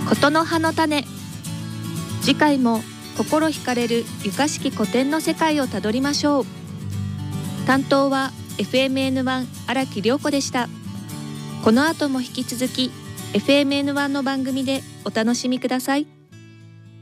ことの葉の種。次回も心惹かれる床式古典の世界をたどりましょう。担当は FMN1 荒木涼子でした。この後も引き続き FMN1 の番組でお楽しみください。